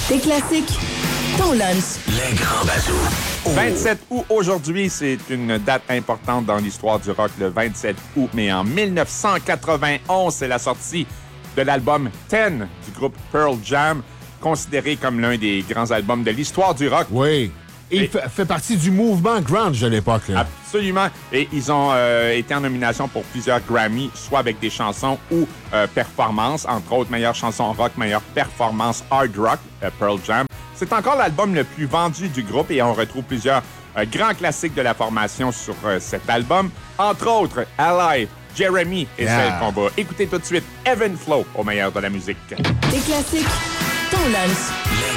Tes classiques, ton lunch. Les grands bazous. 27 août aujourd'hui, c'est une date importante dans l'histoire du rock, le 27 août. Mais en 1991, c'est la sortie de l'album 10 du groupe Pearl Jam, considéré comme l'un des grands albums de l'histoire du rock. Oui. Et il fait partie du mouvement grunge de l'époque. Là. Absolument. Et ils ont été en nomination pour plusieurs Grammy, soit avec des chansons ou performances. Entre autres, meilleure chanson rock, meilleure performance hard rock, Pearl Jam. C'est encore l'album le plus vendu du groupe et on retrouve plusieurs grands classiques de la formation sur cet album. Entre autres, Alive, Jeremy et celle qu'on va écouter tout de suite, Evan Flow, au meilleur de la musique. Tes classiques, ton lunch.